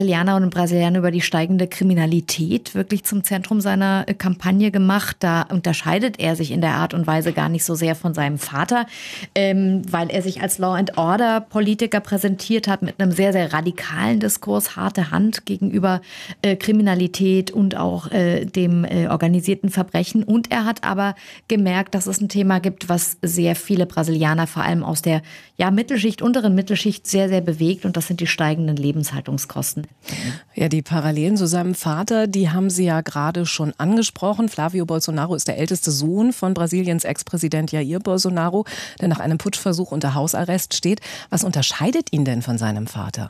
Brasilianerinnen und Brasilianer über die steigende Kriminalität wirklich zum Zentrum seiner Kampagne gemacht. Da unterscheidet er sich in der Art und Weise gar nicht so sehr von seinem Vater, weil er sich als Law-and-Order-Politiker präsentiert hat mit einem sehr, sehr radikalen Diskurs, harte Hand gegenüber Kriminalität und auch dem organisierten Verbrechen. Und er hat aber gemerkt, dass es ein Thema gibt, was sehr viele Brasilianer, vor allem aus der Mittelschicht, unteren Mittelschicht, sehr, sehr bewegt. Und das sind die steigenden Lebenshaltungskosten. Ja, die Parallelen zu seinem Vater, die haben Sie ja gerade schon angesprochen. Flávio Bolsonaro ist der älteste Sohn von Brasiliens Ex-Präsident Jair Bolsonaro, der nach einem Putschversuch unter Hausarrest steht. Was unterscheidet ihn denn von seinem Vater?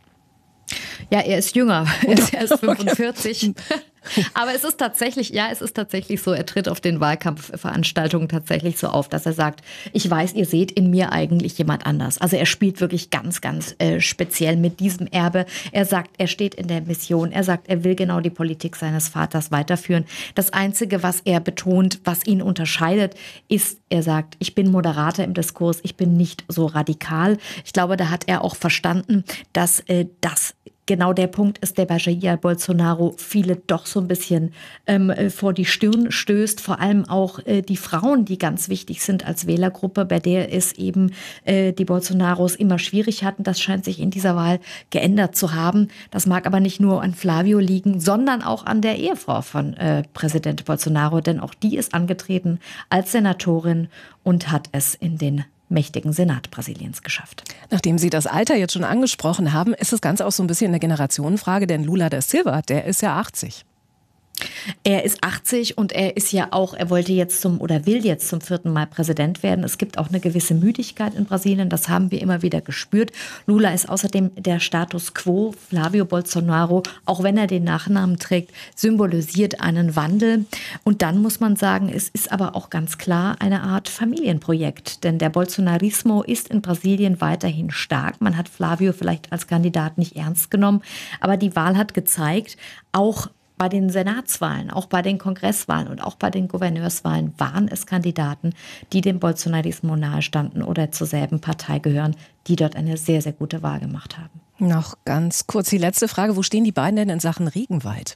Ja, er ist jünger. Er ist 45. Aber es ist tatsächlich so, er tritt auf den Wahlkampfveranstaltungen tatsächlich so auf, dass er sagt, ich weiß, ihr seht in mir eigentlich jemand anders. Also er spielt wirklich ganz, ganz speziell mit diesem Erbe. Er sagt, er steht in der Mission. Er sagt, er will genau die Politik seines Vaters weiterführen. Das Einzige, was er betont, was ihn unterscheidet, ist, er sagt, ich bin Moderator im Diskurs, ich bin nicht so radikal. Ich glaube, da hat er auch verstanden, dass das genau der Punkt ist, der bei Jair Bolsonaro viele doch so ein bisschen vor die Stirn stößt. Vor allem auch die Frauen, die ganz wichtig sind als Wählergruppe, bei der es eben die Bolsonaros immer schwierig hatten. Das scheint sich in dieser Wahl geändert zu haben. Das mag aber nicht nur an Flávio liegen, sondern auch an der Ehefrau von Präsident Bolsonaro. Denn auch die ist angetreten als Senatorin und hat es in den mächtigen Senat Brasiliens geschafft. Nachdem Sie das Alter jetzt schon angesprochen haben, ist das Ganze auch so ein bisschen eine Generationenfrage, denn Lula da Silva, der ist ja 80. Er ist 80 und er will jetzt zum 4. Mal Präsident werden. Es gibt auch eine gewisse Müdigkeit in Brasilien, das haben wir immer wieder gespürt. Lula ist außerdem der Status quo. Flávio Bolsonaro, auch wenn er den Nachnamen trägt, symbolisiert einen Wandel. Und dann muss man sagen, es ist aber auch ganz klar eine Art Familienprojekt, denn der Bolsonarismo ist in Brasilien weiterhin stark. Man hat Flávio vielleicht als Kandidat nicht ernst genommen, aber die Wahl hat gezeigt, auch bei den Senatswahlen, auch bei den Kongresswahlen und auch bei den Gouverneurswahlen waren es Kandidaten, die dem Bolsonarismo nahestanden oder zur selben Partei gehören, die dort eine sehr, sehr gute Wahl gemacht haben. Noch ganz kurz die letzte Frage. Wo stehen die beiden denn in Sachen Regenwald?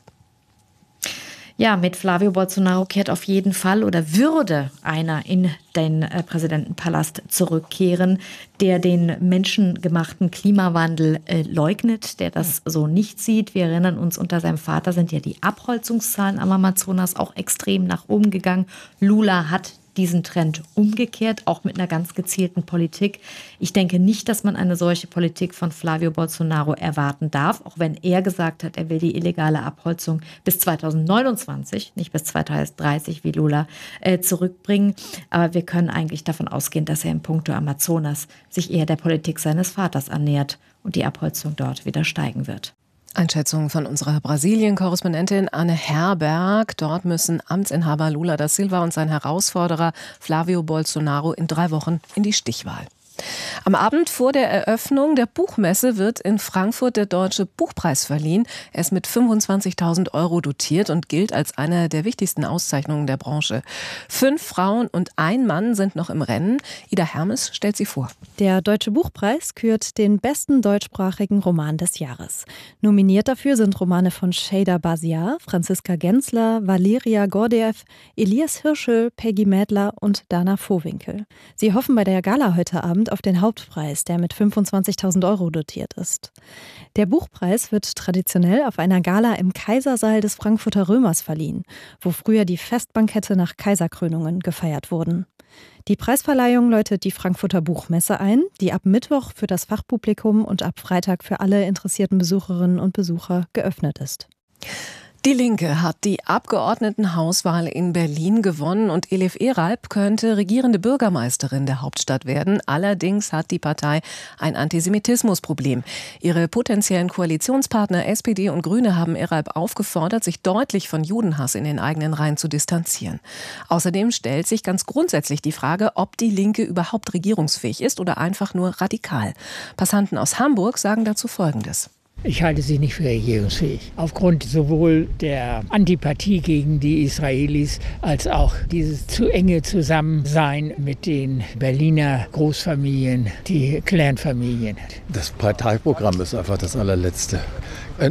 Ja, mit Flávio Bolsonaro kehrt auf jeden Fall oder würde einer in den Präsidentenpalast zurückkehren, der den menschengemachten Klimawandel leugnet, der das so nicht sieht. Wir erinnern uns, unter seinem Vater sind ja die Abholzungszahlen am Amazonas auch extrem nach oben gegangen. Lula hat diesen Trend umgekehrt, auch mit einer ganz gezielten Politik. Ich denke nicht, dass man eine solche Politik von Flávio Bolsonaro erwarten darf, auch wenn er gesagt hat, er will die illegale Abholzung bis 2029, nicht bis 2030 wie Lula, zurückbringen. Aber wir können eigentlich davon ausgehen, dass er in puncto Amazonas sich eher der Politik seines Vaters annähert und die Abholzung dort wieder steigen wird. Einschätzung von unserer Brasilien-Korrespondentin Anne Herberg. Dort müssen Amtsinhaber Lula da Silva und sein Herausforderer Flávio Bolsonaro in 3 Wochen in die Stichwahl. Am Abend vor der Eröffnung der Buchmesse wird in Frankfurt der Deutsche Buchpreis verliehen. Er ist mit 25.000 € dotiert und gilt als eine der wichtigsten Auszeichnungen der Branche. 5 Frauen und 1 Mann sind noch im Rennen. Ida Hermes stellt sie vor. Der Deutsche Buchpreis kürt den besten deutschsprachigen Roman des Jahres. Nominiert dafür sind Romane von Sheyda Basiar, Franziska Gensler, Valeria Gordiev, Elias Hirschel, Peggy Mädler und Dana Vohwinkel. Sie hoffen bei der Gala heute Abend auf den Hauptpreis, der mit 25.000 € dotiert ist. Der Buchpreis wird traditionell auf einer Gala im Kaisersaal des Frankfurter Römers verliehen, wo früher die Festbankette nach Kaiserkrönungen gefeiert wurden. Die Preisverleihung läutet die Frankfurter Buchmesse ein, die ab Mittwoch für das Fachpublikum und ab Freitag für alle interessierten Besucherinnen und Besucher geöffnet ist. Die Linke hat die Abgeordnetenhauswahl in Berlin gewonnen und Elif Eralp könnte regierende Bürgermeisterin der Hauptstadt werden. Allerdings hat die Partei ein Antisemitismusproblem. Ihre potenziellen Koalitionspartner SPD und Grüne haben Eralp aufgefordert, sich deutlich von Judenhass in den eigenen Reihen zu distanzieren. Außerdem stellt sich ganz grundsätzlich die Frage, ob die Linke überhaupt regierungsfähig ist oder einfach nur radikal. Passanten aus Hamburg sagen dazu Folgendes. Ich halte sie nicht für regierungsfähig. Aufgrund sowohl der Antipathie gegen die Israelis als auch dieses zu enge Zusammensein mit den Berliner Großfamilien, die Clanfamilien. Das Parteiprogramm ist einfach das allerletzte.